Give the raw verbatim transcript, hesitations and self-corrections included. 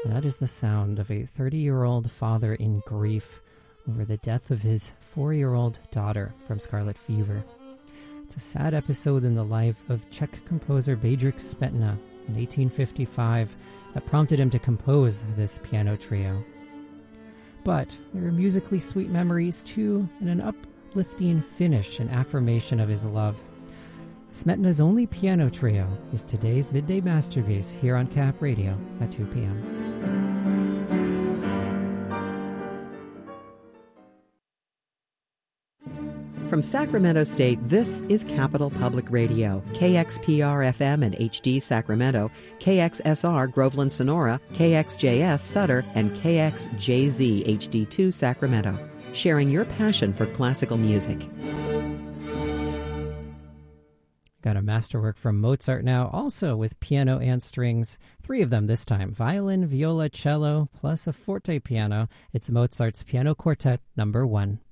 That is the sound of a thirty-year-old father in grief over the death of his four-year-old daughter from scarlet fever. It's a sad episode in the life of Czech composer Bedřich Smetana in eighteen fifty-five that prompted him to compose this piano trio. But there are musically sweet memories too, and an uplifting finish and affirmation of his love. Smetana's only piano trio is today's Midday Masterpiece here on Cap Radio at two p.m. From Sacramento State, this is Capital Public Radio, K X P R F M and H D Sacramento, K X S R Groveland Sonora, K X J S Sutter, and K X J Z H D two Sacramento, sharing your passion for classical music. Got a masterwork from Mozart now, also with piano and strings. Three of them this time, violin, viola, cello, plus a forte piano. It's Mozart's Piano Quartet number one.